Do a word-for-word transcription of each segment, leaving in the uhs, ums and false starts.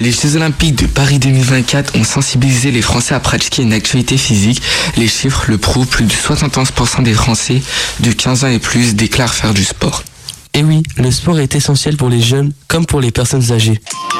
Les Jeux Olympiques de Paris deux mille vingt-quatre ont sensibilisé les Français à pratiquer une activité physique. Les chiffres le prouvent, plus de soixante-onze pour cent des Français de quinze ans et plus déclarent faire du sport. Et oui, le sport est essentiel pour les jeunes comme pour les personnes âgées.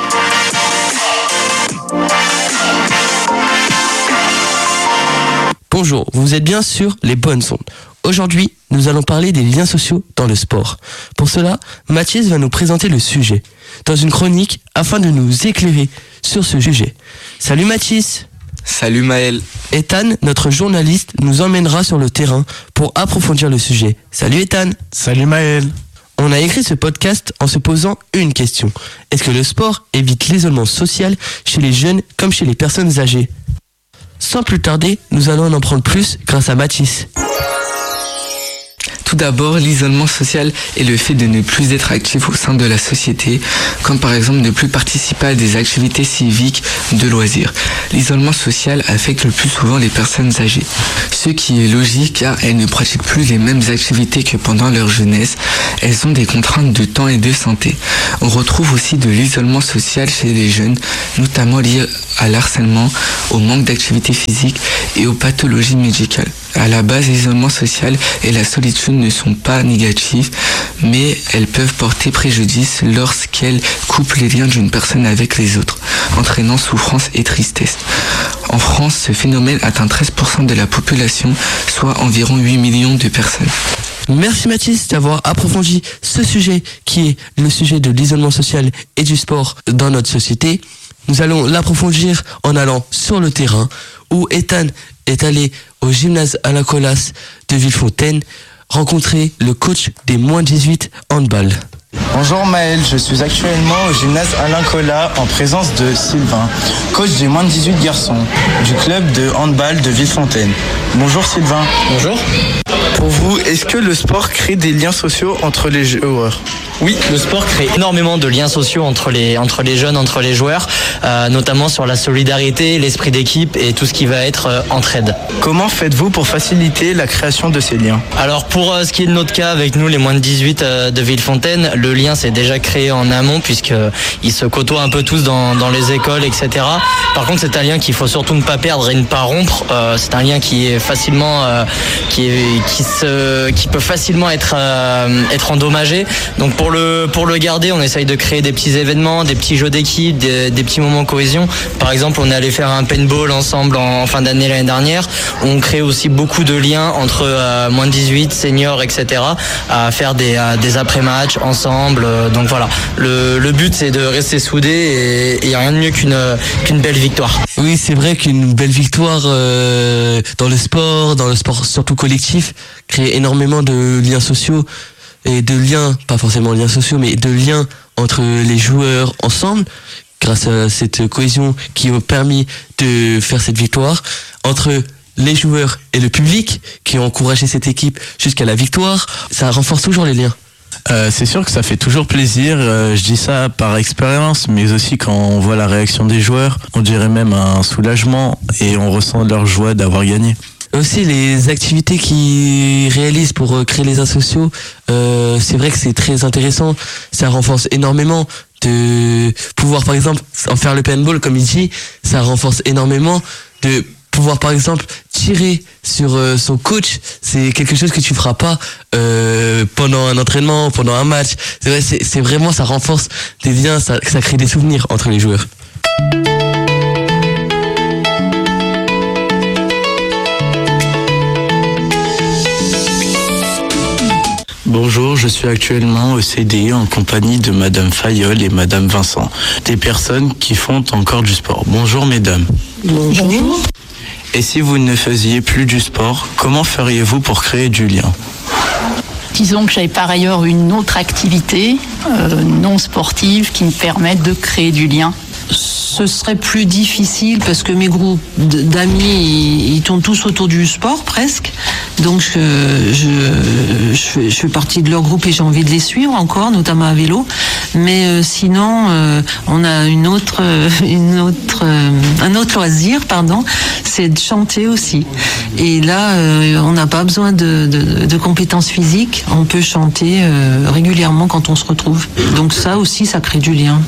Bonjour, vous êtes bien sur les bonnes ondes. Aujourd'hui, nous allons parler des liens sociaux dans le sport. Pour cela, Mathis va nous présenter le sujet dans une chronique afin de nous éclairer sur ce sujet. Salut Mathis. Salut Maël. Ethan, notre journaliste, nous emmènera sur le terrain pour approfondir le sujet. Salut Ethan. Salut Maël. On a écrit ce podcast en se posant une question. Est-ce que le sport évite l'isolement social chez les jeunes comme chez les personnes âgées ? Sans plus tarder, nous allons en apprendre plus grâce à Mathis. Tout d'abord, l'isolement social est le fait de ne plus être actif au sein de la société, comme par exemple ne plus participer à des activités civiques de loisirs. L'isolement social affecte le plus souvent les personnes âgées, ce qui est logique car elles ne pratiquent plus les mêmes activités que pendant leur jeunesse. Elles ont des contraintes de temps et de santé. On retrouve aussi de l'isolement social chez les jeunes, notamment lié à l'harcèlement, au manque d'activité physique et aux pathologies médicales. À la base, l'isolement social et la solitude ne sont pas négatives, mais elles peuvent porter préjudice lorsqu'elles coupent les liens d'une personne avec les autres, entraînant souffrance et tristesse. En France, ce phénomène atteint treize pour cent de la population, soit environ huit millions de personnes. Merci Mathis d'avoir approfondi ce sujet qui est le sujet de l'isolement social et du sport dans notre société. Nous allons l'approfondir en allant sur le terrain où Ethan est allé au gymnase Alain Colas de Villefontaine rencontrer le coach des moins dix-huit handball. Bonjour Maël, je suis actuellement au gymnase Alain Colas en présence de Sylvain, coach des moins de dix-huit garçons du club de handball de Villefontaine. Bonjour Sylvain. Bonjour. Pour vous, est-ce que le sport crée des liens sociaux entre les joueurs ? Oui, le sport crée énormément de liens sociaux entre les, entre les jeunes, entre les joueurs, euh, notamment sur la solidarité, l'esprit d'équipe et tout ce qui va être euh, entraide. Comment faites-vous pour faciliter la création de ces liens ? Alors pour euh, ce qui est de notre cas avec nous, les moins de dix-huit euh, de Villefontaine, le lien s'est déjà créé en amont puisqu'ils se côtoient un peu tous dans, dans les écoles, et cetera. Par contre, c'est un lien qu'il faut surtout ne pas perdre et ne pas rompre. Euh, c'est un lien qui est facilement, euh, qui, est, qui, se, qui peut facilement être, euh, être endommagé. Donc pour le, pour le garder, on essaye de créer des petits événements, des petits jeux d'équipe, des, des petits moments cohésion. Par exemple, on est allé faire un paintball ensemble en, en fin d'année l'année dernière. On crée aussi beaucoup de liens entre euh, moins de dix-huit, seniors, et cetera. À faire des, euh, des après-matchs ensemble. Donc voilà, le, le but c'est de rester soudés et il n'y a rien de mieux qu'une, qu'une belle victoire. Oui, c'est vrai qu'une belle victoire euh, dans le sport, dans le sport surtout collectif, crée énormément de liens sociaux et de liens, pas forcément liens sociaux, mais de liens entre les joueurs ensemble, grâce à cette cohésion qui a permis de faire cette victoire, entre les joueurs et le public qui ont encouragé cette équipe jusqu'à la victoire. Ça renforce toujours les liens. Euh, c'est sûr que ça fait toujours plaisir, euh, je dis ça par expérience, mais aussi quand on voit la réaction des joueurs, on dirait même un soulagement et on ressent leur joie d'avoir gagné. Aussi les activités qu'ils réalisent pour euh, créer les liens sociaux, euh, c'est vrai que c'est très intéressant, ça renforce énormément de pouvoir par exemple en faire le paintball comme il dit, ça renforce énormément de pouvoir par exemple tirer sur euh, son coach, c'est quelque chose que tu feras pas euh, pendant un entraînement, pendant un match. C'est vrai, c'est, c'est vraiment, ça renforce des liens, ça, ça crée des souvenirs entre les joueurs. Bonjour, je suis actuellement au C D I en compagnie de Madame Fayolle et Madame Vincent, des personnes qui font encore du sport. Bonjour mesdames. Bonjour. Et si vous ne faisiez plus du sport, comment feriez-vous pour créer du lien ? Disons que j'avais par ailleurs une autre activité euh, non sportive qui me permette de créer du lien. Ce serait plus difficile parce que mes groupes d'amis, ils, ils tournent tous autour du sport presque. Donc je, je, je, fais, je fais partie de leur groupe et j'ai envie de les suivre encore, notamment à vélo. Mais euh, sinon, euh, on a une autre, une autre, euh, un autre loisir, pardon, c'est de chanter aussi. Et là, euh, on n'a pas besoin de, de, de compétences physiques. On peut chanter euh, régulièrement quand on se retrouve. Donc ça aussi, ça crée du lien.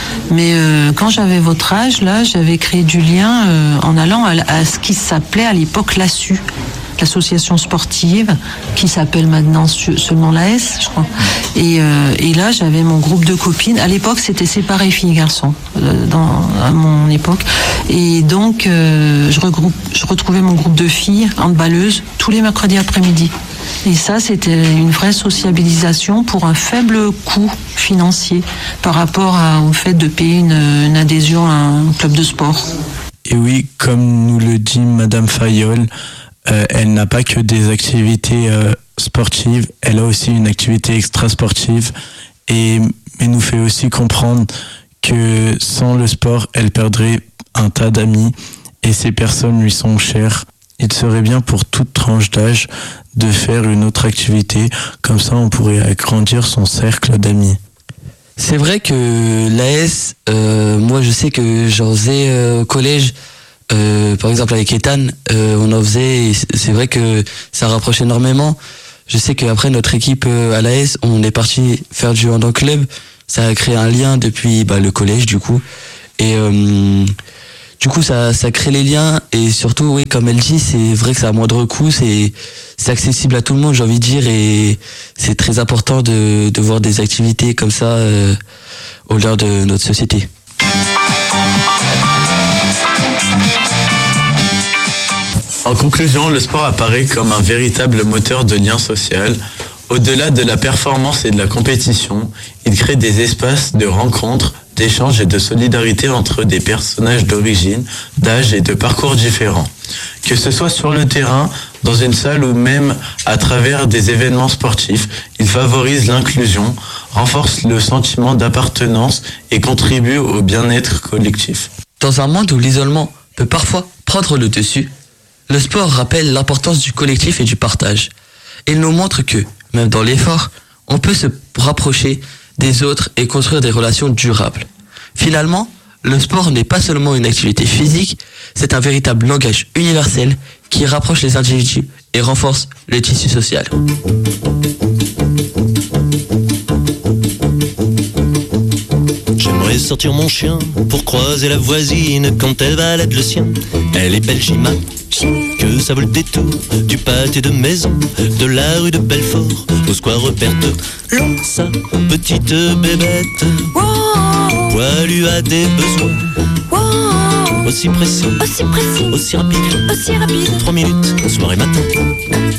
Mais euh, quand j'avais votre âge, là, j'avais créé du lien euh, en allant à, à ce qui s'appelait à l'époque l'A S U, l'association sportive, qui s'appelle maintenant seulement l'A S, je crois. Et, euh, et là, j'avais mon groupe de copines. À l'époque, c'était séparé filles et garçons, euh, dans, à mon époque. Et donc, euh, je, regroupe, je retrouvais mon groupe de filles handballeuses tous les mercredis après-midi. Et ça, c'était une vraie sociabilisation pour un faible coût financier par rapport à, au fait de payer une, une adhésion à un club de sport. Et oui, comme nous le dit Madame Fayolle, euh, elle n'a pas que des activités euh, sportives, elle a aussi une activité extrasportive et mais nous fait aussi comprendre que sans le sport, elle perdrait un tas d'amis et ces personnes lui sont chères. Il serait bien pour toute tranche d'âge de faire une autre activité, comme ça on pourrait agrandir son cercle d'amis. C'est vrai que l'A S, euh, moi je sais que j'en faisais euh, au collège, euh, par exemple avec Ethan, euh, on en faisait, et c'est vrai que ça rapproche énormément. Je sais qu'après notre équipe euh, à l'A S, on est parti faire du hand en club, ça a créé un lien depuis bah, le collège du coup, et euh, du coup ça, ça crée les liens, et surtout oui comme elle dit, c'est vrai que c'est à moindre coût, c'est, c'est accessible à tout le monde j'ai envie de dire, et c'est très important de, de voir des activités comme ça euh, au cœur de notre société. En conclusion, le sport apparaît comme un véritable moteur de lien social. Au-delà de la performance et de la compétition, il crée des espaces de rencontres, d'échanges et de solidarité entre des personnages d'origine, d'âge et de parcours différents. Que ce soit sur le terrain, dans une salle ou même à travers des événements sportifs, il favorise l'inclusion, renforce le sentiment d'appartenance et contribue au bien-être collectif. Dans un monde où l'isolement peut parfois prendre le dessus, le sport rappelle l'importance du collectif et du partage. Il nous montre que, même dans l'effort, on peut se rapprocher des autres et construire des relations durables. Finalement, le sport n'est pas seulement une activité physique, c'est un véritable langage universel qui rapproche les individus et renforce le tissu social. J'aimerais sortir mon chien pour croiser la voisine quand elle balade le sien. Elle est belle, Chima, que ça vaut le détour du pâté de maison, de la rue de Belfort au square Berthe. Sa petite bébête, poilue a des besoins aussi précis, aussi précis, aussi rapide, aussi rapide. Trois minutes, soir et matin.